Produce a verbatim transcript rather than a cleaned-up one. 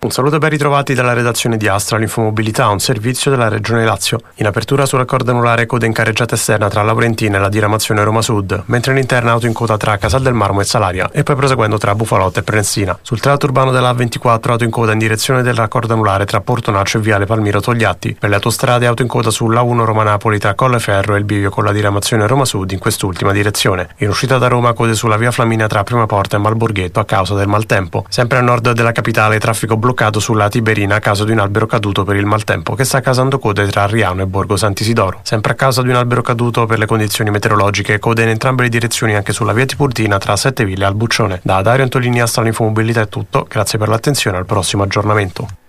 Un saluto e ben ritrovati dalla redazione di Astra, l'Infomobilità, un servizio della Regione Lazio. In apertura sulla corda anulare coda in carreggiata esterna tra Laurentina e la diramazione Roma Sud, mentre in interna auto in coda tra Casal del Marmo e Salaria e poi proseguendo tra Bufalotta e Prenestina. Sul tratto urbano della A ventiquattro auto in coda in direzione della corda anulare tra Portonaccio e Viale Palmiro Togliatti. Per le autostrade auto in coda sull'A uno Roma Napoli tra Colleferro e il bivio con la diramazione Roma Sud in quest'ultima direzione. In uscita da Roma code sulla via Flaminia tra Prima Porta e Malborghetto a causa del maltempo. Sempre a nord della capitale traffico bloccato sulla Tiberina a causa di un albero caduto per il maltempo che sta causando code tra Arriano e Borgo Sant'Isidoro. Sempre a causa di un albero caduto per le condizioni meteorologiche, code in entrambe le direzioni anche sulla via Tiburtina tra Sette Ville e Albuccione. Da Dario Antolini Astra, l'Infomobilità è tutto, grazie per l'attenzione, al prossimo aggiornamento.